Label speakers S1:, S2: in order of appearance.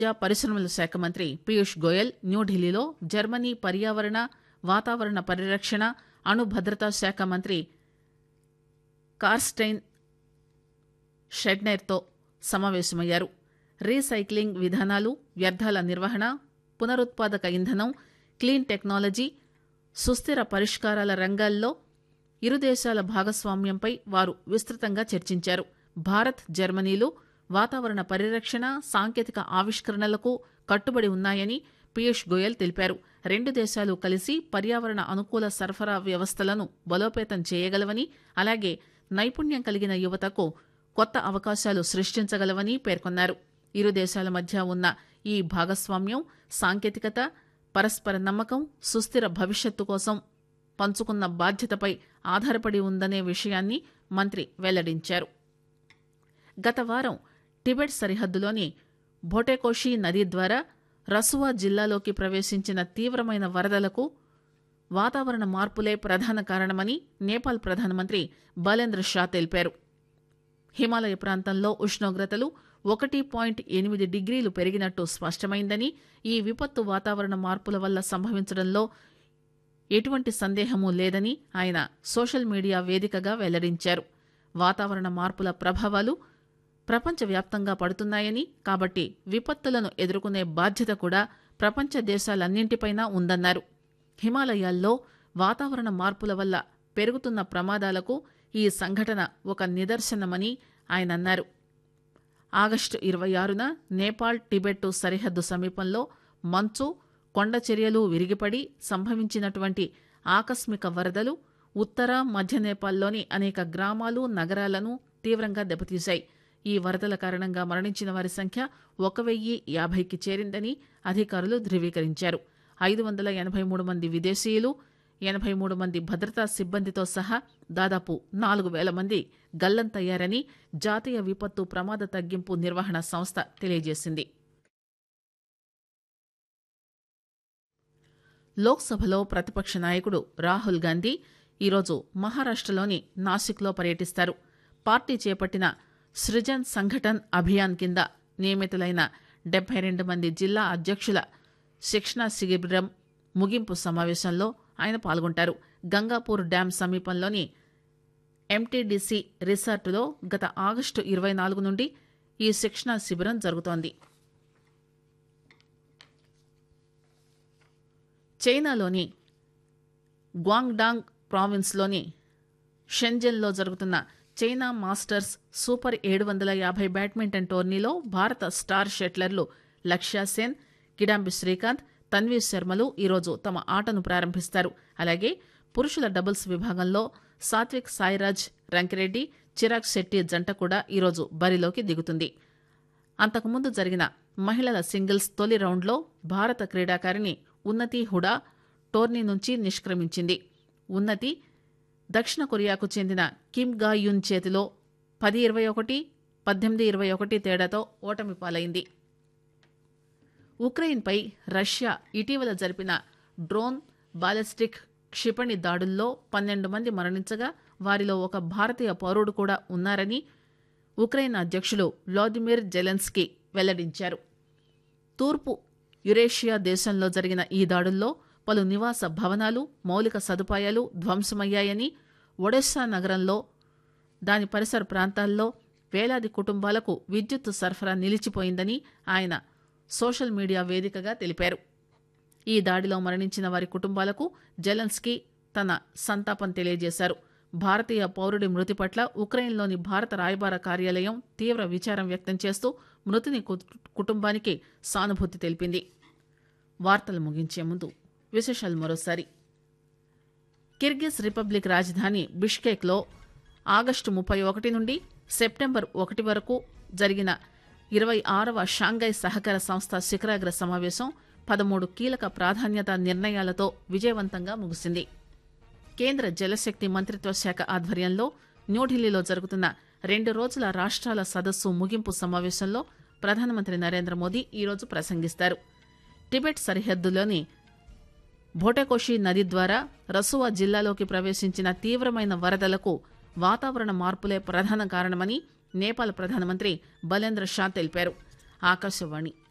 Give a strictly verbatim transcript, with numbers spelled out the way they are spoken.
S1: వాణిజ్య పరిశ్రమల శాఖ మంత్రి పీయూష్ గోయల్ న్యూఢిల్లీలో జర్మనీ పర్యావరణ వాతావరణ పరిరక్షణ అణు భద్రతా శాఖ మంత్రి కార్స్టైన్ షెడ్నైర్తో సమావేశమయ్యారు. రీసైక్లింగ్ విధానాలు, వ్యర్థాల నిర్వహణ, పునరుత్పాదక ఇంధనం, క్లీన్ టెక్నాలజీ, సుస్థిర పరిష్కారాల రంగాల్లో ఇరు దేశాల భాగస్వామ్యంపై వారు విస్తృతంగా చర్చించారు. భారత్, జర్మనీలు వాతావరణ పరిరక్షణ, సాంకేతిక ఆవిష్కరణలకు కట్టుబడి ఉన్నాయని పీయూష్ గోయల్ తెలిపారు. రెండు దేశాలు కలిసి పర్యావరణ అనుకూల సరఫరా వ్యవస్థలను బలోపేతం చేయగలవని, అలాగే నైపుణ్యం కలిగిన యువతకు కొత్త అవకాశాలు సృష్టించగలవని పేర్కొన్నారు. ఇరు దేశాల మధ్య ఉన్న ఈ భాగస్వామ్యం సాంకేతికత, పరస్పర నమ్మకం, సుస్థిర భవిష్యత్తు కోసం పంచుకున్న బాధ్యతపై ఆధారపడి ఉందనే విషయాన్ని మంత్రి వెల్లడించారు. గత వారం టిబెట్ సరిహద్దులోని భోటేకోషి నది ద్వారా రసువా జిల్లాలోకి ప్రవేశించిన తీవ్రమైన వరదలకు వాతావరణ మార్పులే ప్రధాన కారణమని నేపాల్ ప్రధానమంత్రి బలేంద్ర షా తెలిపారు. హిమాలయ ప్రాంతంలో ఉష్ణోగ్రతలు ఒకటి పాయింట్ ఎనిమిది డిగ్రీలు పెరిగినట్టు స్పష్టమైందని, ఈ విపత్తు వాతావరణ మార్పుల వల్ల సంభవించడంలో ఎటువంటి సందేహమూ లేదని ఆయన సోషల్ మీడియా వేదికగా వెల్లడించారు. వాతావరణ మార్పుల ప్రభావాలు ప్రపంచవ్యాప్తంగా పడుతున్నాయని, కాబట్టి విపత్తులను ఎదుర్కొనే బాధ్యత కూడా ప్రపంచ దేశాలన్నింటిపైనా ఉందన్నారు. హిమాలయాల్లో వాతావరణ మార్పుల వల్ల పెరుగుతున్న ప్రమాదాలకు ఈ సంఘటన ఒక నిదర్శనమని ఆయన అన్నారు. ఆగస్టు ఇరవై ఆరున నేపాల్ టిబెట్ సరిహద్దు సమీపంలో మంచు, కొండ చర్యలు విరిగిపడి సంభవించినటువంటి ఆకస్మిక వరదలు ఉత్తర మధ్య నేపాల్లోని అనేక గ్రామాలు, నగరాలను తీవ్రంగా దెబ్బతీశాయి. ఈ వరదల కారణంగా మరణించిన వారి సంఖ్య ఒక వెయ్యి యాభైకి చేరిందని అధికారులు ధృవీకరించారు. ఐదు వందల ఎనభై మూడు మంది విదేశీయులు, ఎనభై మూడు మంది భద్రతా సిబ్బందితో సహా దాదాపు నాలుగు వేల మంది గల్లంతయ్యారని జాతీయ విపత్తు ప్రమాద తగ్గింపు నిర్వహణ సంస్థ తెలియజేసింది. లోక్సభలో ప్రతిపక్ష నాయకుడు రాహుల్ గాంధీ ఈరోజు మహారాష్టలోని నాసిక్లో పర్యటిస్తారు. పార్టీ చేపట్టిన సృజన్ సంఘటన్ అభియాన్ కింద నియమితులైన డెబ్బై రెండు మంది జిల్లా అధ్యక్షుల శిక్షణా శిబిరం ముగింపు సమావేశంలో ఆయన పాల్గొంటారు. గంగాపూర్ డ్యాం సమీపంలోని ఎంటీడీసీ రిసార్టులో గత ఆగస్టు ఇరవై నాలుగు నుండి ఈ శిక్షణా శిబిరం జరుగుతోంది. చైనాలోని గ్వాంగ్డాంగ్ ప్రావిన్స్లోని షెంజన్లో జరుగుతున్న చైనా మాస్టర్స్ సూపర్ ఏడు వందల యాభై బ్యాడ్మింటన్ టోర్నీలో భారత స్టార్ షట్లర్లు లక్ష్య సేన్, కిడాంబి శ్రీకాంత్, తన్వీ శర్మలు ఈరోజు తమ ఆటను ప్రారంభిస్తారు. అలాగే పురుషుల డబుల్స్ విభాగంలో సాత్విక్ సాయిరాజ్ రంకిరెడ్డి, చిరాగ్ శెట్టి జంట కూడా ఈరోజు బరిలోకి దిగుతుంది. అంతకుముందు జరిగిన మహిళల సింగిల్స్ తొలి రౌండ్లో భారత క్రీడాకారిణి ఉన్నతి హుడా టోర్నీ నుంచి నిష్క్రమించింది. ఉన్నతి దక్షిణ కొరియాకు చెందిన కిమ్ గా యున్ చేతిలో పది ఇరవై ఒకటి, పద్దెనిమిది ఇరవై ఒకటి తేడాతో ఓటమి పాలైంది. ఉక్రెయిన్పై రష్యా ఇటీవల జరిపిన డ్రోన్, బాలిస్టిక్ క్షిపణి దాడుల్లో పన్నెండు మంది మరణించగా వారిలో ఒక భారతీయ పౌరుడు కూడా ఉన్నారని ఉక్రెయిన్ అధ్యక్షులు వ్లాదిమిర్ జెలెన్స్కీ వెల్లడించారు. తూర్పు యురేషియా దేశంలో జరిగిన ఈ దాడుల్లో పలు నివాస భవనాలు, మౌలిక సదుపాయాలు ధ్వంసమయ్యాయని, ఒడెస్సా నగరంలో దాని పరిసర ప్రాంతాల్లో వేలాది కుటుంబాలకు విద్యుత్ సరఫరా నిలిచిపోయిందని ఆయన సోషల్ మీడియా వేదికగా తెలిపారు. ఈ దాడిలో మరణించిన వారి కుటుంబాలకు జెలెన్స్కీ తన సంతాపం తెలియజేశారు. భారతీయ పౌరుడి మృతి పట్ల ఉక్రెయిన్లోని భారత రాయబార కార్యాలయం తీవ్ర విచారం వ్యక్తం చేస్తూ మృతుని కుటుంబానికి సానుభూతి తెలిపింది. వార్తలు ముగించే ముందు విశేషాలు మరోసారి. కిర్గిజ్ రిపబ్లిక్ రాజధాని బిష్కెక్లో ఆగస్టు ముప్పై ఒకటి నుండి సెప్టెంబర్ ఒకటి వరకు జరిగిన ఇరవై ఆరవ షాంఘై సహకార సంస్థ శిఖరాగ్ర సమావేశం పదమూడు కీలక ప్రాధాన్యత నిర్ణయాలతో విజయవంతంగా ముగిసింది. కేంద్ర జలశక్తి మంత్రిత్వ శాఖ ఆధ్వర్యంలో న్యూఢిల్లీలో జరుగుతున్న రెండు రోజుల రాష్ట్రాల సదస్సు ముగింపు సమావేశంలో ప్రధానమంత్రి నరేంద్ర మోదీ ఈరోజు ప్రసంగిస్తారు. టిబెట్ సరిహద్దులోని భోటేకోషి నది ద్వారా రసువా జిల్లాలోకి ప్రవేశించిన తీవ్రమైన వరదలకు వాతావరణ మార్పులే ప్రధాన కారణమని నేపాల్ ప్రధానమంత్రి బలేంద్ర షా తెలిపారు. ఆకాశవాణి